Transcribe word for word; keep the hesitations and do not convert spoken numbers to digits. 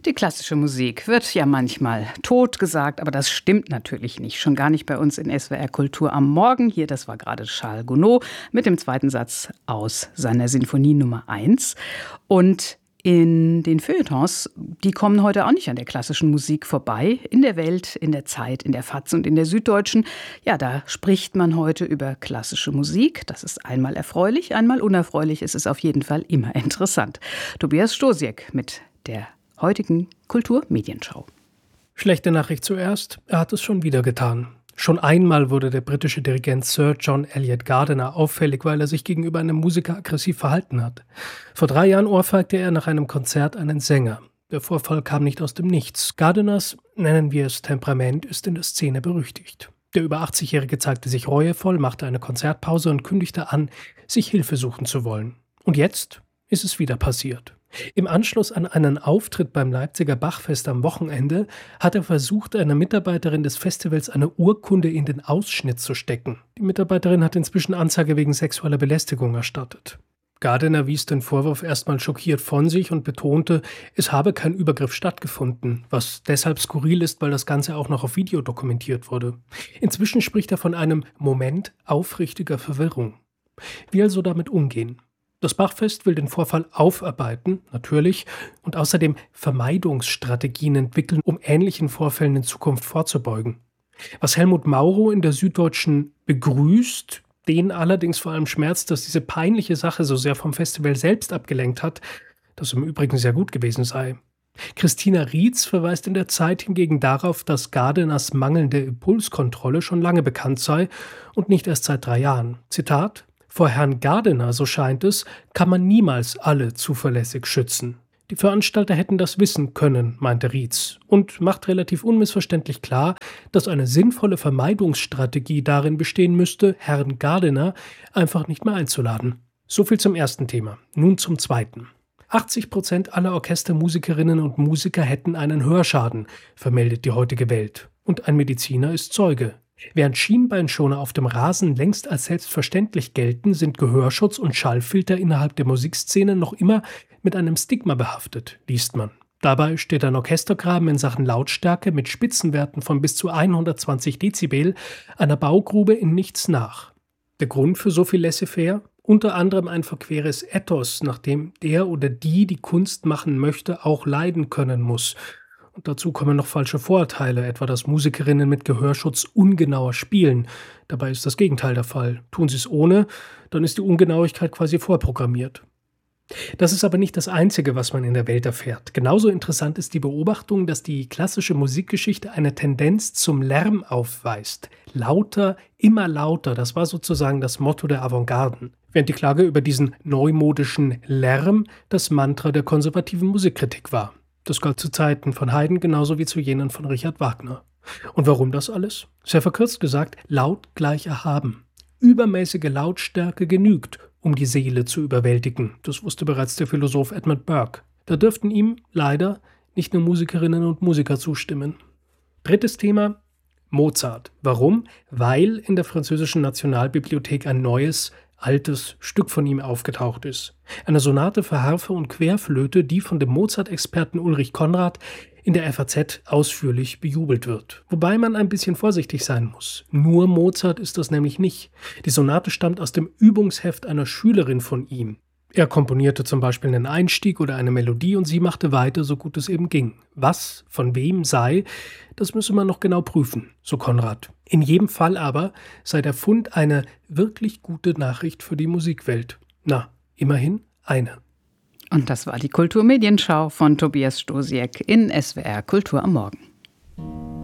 Die klassische Musik wird ja manchmal tot gesagt, aber das stimmt natürlich nicht. Schon gar nicht bei uns in S W R Kultur am Morgen. Hier, das war gerade Charles Gounod mit dem zweiten Satz aus seiner Sinfonie Nummer eins. Und in den Feuilletons, die kommen heute auch nicht an der klassischen Musik vorbei. In der Welt, in der Zeit, in der F A Z und in der Süddeutschen, ja, da spricht man heute über klassische Musik. Das ist einmal erfreulich, einmal unerfreulich. Es ist auf jeden Fall immer interessant. Tobias Stosiek mit der heutigen Kulturmedienschau. Schlechte Nachricht zuerst, er hat es schon wieder getan. Schon einmal wurde der britische Dirigent Sir John Eliot Gardiner auffällig, weil er sich gegenüber einem Musiker aggressiv verhalten hat. Vor drei Jahren ohrfeigte er nach einem Konzert einen Sänger. Der Vorfall kam nicht aus dem Nichts. Gardiners, nennen wir es Temperament, ist in der Szene berüchtigt. Der über achtzig-Jährige zeigte sich reuevoll, machte eine Konzertpause und kündigte an, sich Hilfe suchen zu wollen. Und jetzt ist es wieder passiert. Im Anschluss an einen Auftritt beim Leipziger Bachfest am Wochenende hat er versucht, einer Mitarbeiterin des Festivals eine Urkunde in den Ausschnitt zu stecken. Die Mitarbeiterin hat inzwischen Anzeige wegen sexueller Belästigung erstattet. Gardiner wies den Vorwurf erstmal schockiert von sich und betonte, es habe kein Übergriff stattgefunden, was deshalb skurril ist, weil das Ganze auch noch auf Video dokumentiert wurde. Inzwischen spricht er von einem Moment aufrichtiger Verwirrung. Wie also damit umgehen? Das Bachfest will den Vorfall aufarbeiten, natürlich, und außerdem Vermeidungsstrategien entwickeln, um ähnlichen Vorfällen in Zukunft vorzubeugen. Was Helmut Mauro in der Süddeutschen begrüßt, den allerdings vor allem schmerzt, dass diese peinliche Sache so sehr vom Festival selbst abgelenkt hat, das im Übrigen sehr gut gewesen sei. Christina Rietz verweist in der Zeit hingegen darauf, dass Gardiners mangelnde Impulskontrolle schon lange bekannt sei und nicht erst seit drei Jahren. Zitat: Vor Herrn Gardiner, so scheint es, kann man niemals alle zuverlässig schützen. Die Veranstalter hätten das wissen können, meinte Rietz, und macht relativ unmissverständlich klar, dass eine sinnvolle Vermeidungsstrategie darin bestehen müsste, Herrn Gardiner einfach nicht mehr einzuladen. So viel zum ersten Thema. Nun zum zweiten. achtzig Prozent aller Orchestermusikerinnen und Musiker hätten einen Hörschaden, vermeldet die heutige Welt. Und ein Mediziner ist Zeuge. Während Schienbeinschoner auf dem Rasen längst als selbstverständlich gelten, sind Gehörschutz und Schallfilter innerhalb der Musikszene noch immer mit einem Stigma behaftet, liest man. Dabei steht ein Orchestergraben in Sachen Lautstärke mit Spitzenwerten von bis zu hundertzwanzig Dezibel einer Baugrube in nichts nach. Der Grund für so viel Laissez-faire? Unter anderem ein verqueres Ethos, nach dem der oder die, die Kunst machen möchte, auch leiden können muss. Und dazu kommen noch falsche Vorurteile, etwa dass Musikerinnen mit Gehörschutz ungenauer spielen. Dabei ist das Gegenteil der Fall. Tun sie es ohne, dann ist die Ungenauigkeit quasi vorprogrammiert. Das ist aber nicht das Einzige, was man in der Welt erfährt. Genauso interessant ist die Beobachtung, dass die klassische Musikgeschichte eine Tendenz zum Lärm aufweist. Lauter, immer lauter, das war sozusagen das Motto der Avantgarden. Während die Klage über diesen neumodischen Lärm das Mantra der konservativen Musikkritik war. Das galt zu Zeiten von Haydn genauso wie zu jenen von Richard Wagner. Und warum das alles? Sehr verkürzt gesagt, laut gleich erhaben. Übermäßige Lautstärke genügt, um die Seele zu überwältigen. Das wusste bereits der Philosoph Edmund Burke. Da dürften ihm leider nicht nur Musikerinnen und Musiker zustimmen. Drittes Thema: Mozart. Warum? Weil in der französischen Nationalbibliothek ein neues, altes Stück von ihm aufgetaucht ist. Eine Sonate für Harfe und Querflöte, die von dem Mozart-Experten Ulrich Konrad in der F A Z ausführlich bejubelt wird. Wobei man ein bisschen vorsichtig sein muss. Nur Mozart ist das nämlich nicht. Die Sonate stammt aus dem Übungsheft einer Schülerin von ihm. Er komponierte zum Beispiel einen Einstieg oder eine Melodie und sie machte weiter, so gut es eben ging. Was von wem sei, das müsse man noch genau prüfen, so Konrad. In jedem Fall aber sei der Fund eine wirklich gute Nachricht für die Musikwelt. Na, immerhin eine. Und das war die Kulturmedienschau von Tobias Stosiek in S W R Kultur am Morgen.